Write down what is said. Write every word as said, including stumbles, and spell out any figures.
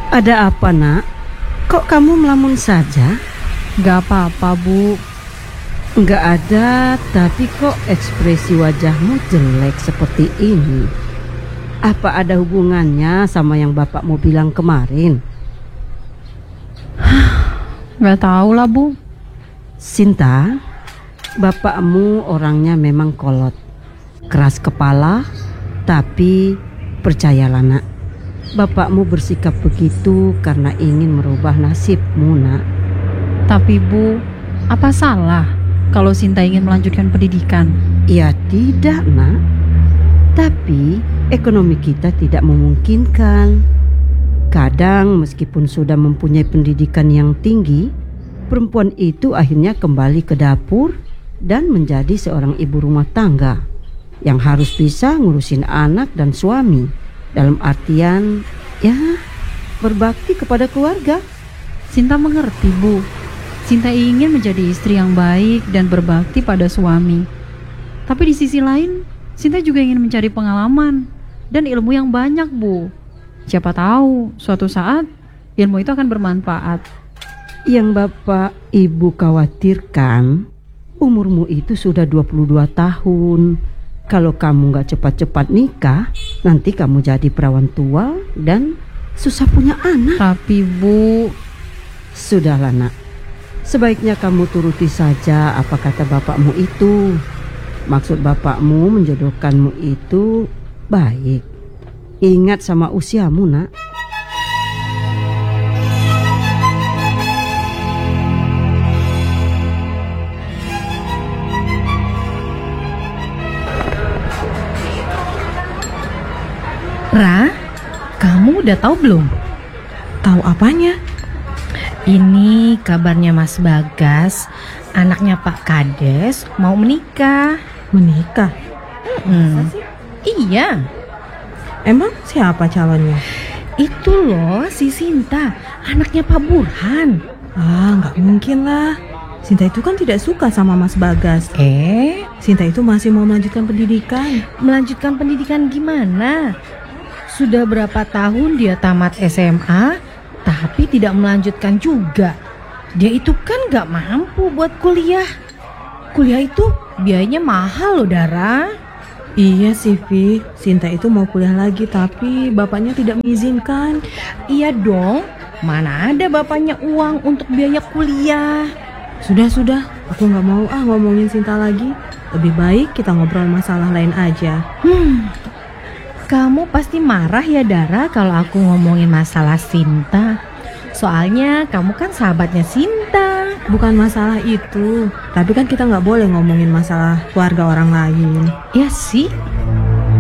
Ada apa, Nak? Kok kamu melamun saja? Gak apa-apa, Bu. Enggak ada, tapi kok ekspresi wajahmu jelek seperti ini? Apa ada hubungannya sama yang bapakmu bilang kemarin? Gak tahu lah, Bu. Sinta, bapakmu orangnya memang kolot, keras kepala, tapi percayalah, Nak, bapakmu bersikap begitu karena ingin merubah nasibmu, Nak. Tapi Bu, apa salah kalau Sinta ingin melanjutkan pendidikan? Ya tidak, Nak. Tapi ekonomi kita tidak memungkinkan. Kadang meskipun sudah mempunyai pendidikan yang tinggi, perempuan itu akhirnya kembali ke dapur dan menjadi seorang ibu rumah tangga yang harus bisa ngurusin anak dan suami. Dalam artian, ya, berbakti kepada keluarga. Sinta mengerti, Bu. Sinta ingin menjadi istri yang baik dan berbakti pada suami. Tapi di sisi lain, Sinta juga ingin mencari pengalaman dan ilmu yang banyak, Bu. Siapa tahu suatu saat ilmu itu akan bermanfaat. Yang Bapak Ibu khawatirkan, umurmu itu sudah dua puluh dua tahun. Kalau kamu gak cepat-cepat nikah, nanti kamu jadi perawan tua dan susah punya anak. Tapi Bu... Sudahlah, Nak. Sebaiknya kamu turuti saja apa kata bapakmu itu. Maksud bapakmu menjodohkanmu itu baik. Ingat sama usiamu, Nak. Ra, kamu udah tahu belum? Tahu apanya? Ini kabarnya Mas Bagas, anaknya Pak Kades mau menikah. Menikah? Hmm. Iya. Emang siapa calonnya? Itu loh si Sinta, anaknya Pak Burhan. Ah, nggak mungkin lah. Sinta itu kan tidak suka sama Mas Bagas. Eh, Sinta itu masih mau melanjutkan pendidikan. melanjutkan pendidikan gimana? Sudah berapa tahun dia tamat S M A, tapi tidak melanjutkan juga. Dia itu kan gak mampu buat kuliah. Kuliah itu biayanya mahal loh, Dara. Iya sih, Vi. Sinta itu mau kuliah lagi, tapi bapaknya tidak mengizinkan. Iya dong, mana ada bapaknya uang untuk biaya kuliah. Sudah-sudah, aku nggak mau ah ngomongin Sinta lagi. Lebih baik kita ngobrol masalah lain aja. Hmm, kamu pasti marah ya, Dara, kalau aku ngomongin masalah Sinta. Soalnya kamu kan sahabatnya Sinta. Bukan masalah itu, tapi kan kita nggak boleh ngomongin masalah keluarga orang lain. Ya sih,